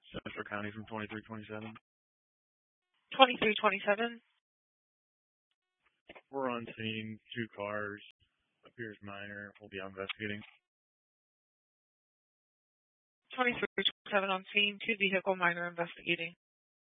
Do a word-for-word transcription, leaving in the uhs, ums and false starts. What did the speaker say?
Central County from twenty-three twenty-seven. twenty-three twenty-seven. We're on scene. Two cars. Appears minor. We'll be out investigating. twenty-three twenty-seven on scene. Two vehicle minor investigating.